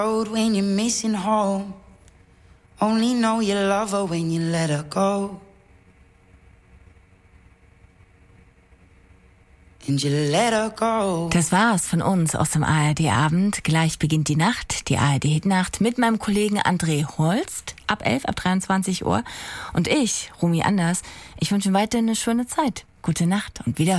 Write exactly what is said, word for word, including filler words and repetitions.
When you're missing home, only know you love her when you let her go. And you let her go. Das war's von uns aus dem A R D-Abend. Gleich beginnt die Nacht, die A R D-Hitnacht, mit meinem Kollegen André Holst ab elf, ab dreiundzwanzig Uhr. Und ich, Romy Anders, ich wünsche Ihnen weiterhin eine schöne Zeit. Gute Nacht und wieder.